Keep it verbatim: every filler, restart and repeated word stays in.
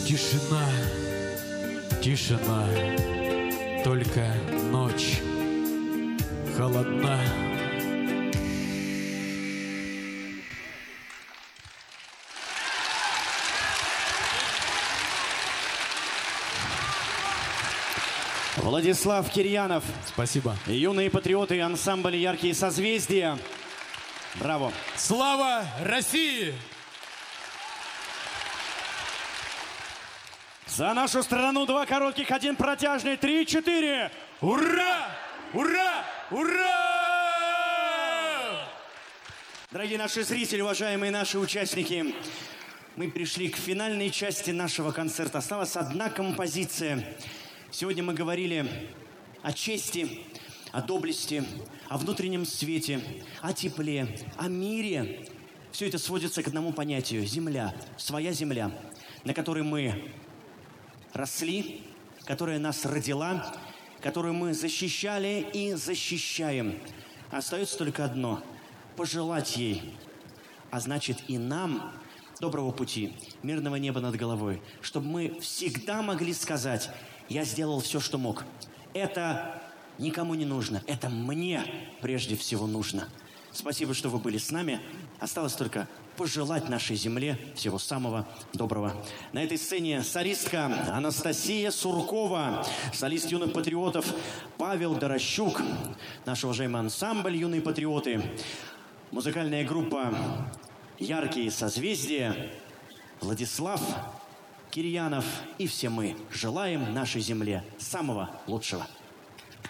Тишина, тишина, только ночь холодна. Владислав Кирьянов. Спасибо. Юные патриоты, ансамбль «Яркие созвездия». Браво. Слава России! За нашу страну два коротких, один протяжный. Три, четыре. Ура! Ура! Ура! Дорогие наши зрители, уважаемые наши участники, мы пришли к финальной части нашего концерта. Осталась одна композиция. Сегодня мы говорили о чести, о доблести, о внутреннем свете, о тепле, о мире. Все это сводится к одному понятию – земля, своя земля, на которой мы росли, которая нас родила, которую мы защищали и защищаем. Остается только одно – пожелать ей, а значит и нам доброго пути, мирного неба над головой, чтобы мы всегда могли сказать: я сделал все, что мог. Это никому не нужно, это мне прежде всего нужно. Спасибо, что вы были с нами. Осталось только пожелать нашей земле всего самого доброго. На этой сцене солистка Анастасия Суркова, солист юных патриотов Павел Дорощук, наш уважаемый ансамбль «Юные патриоты», музыкальная группа «Яркие созвездия», Владислав Кирьянов и все мы желаем нашей земле самого лучшего.